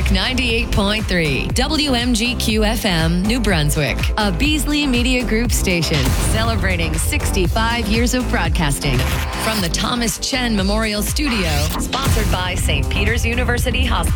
98.3, WMGQ FM, New Brunswick, a Beasley Media Group station celebrating 65 years of broadcasting from the Thomas Chen Memorial Studio, sponsored by St. Peter's University Hospital.